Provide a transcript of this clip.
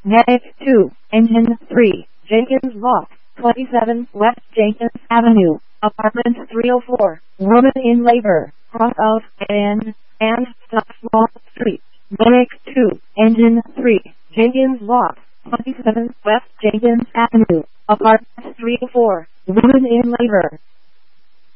Medic 2, Engine 3, Jenkins Walk, 27 West Jenkins Avenue, Apartment 304, Woman in Labor, cross of N, and Stockwall Street. Medic 2, Engine 3, Jenkins Walk, 27 West Jenkins Avenue, Apartment 304, Woman in Labor.